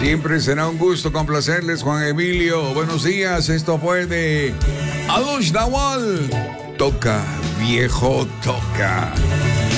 Siempre será un gusto complacerles, Juan Emilio. Buenos días, esto fue de Adush Nawal. Toca, viejo, toca.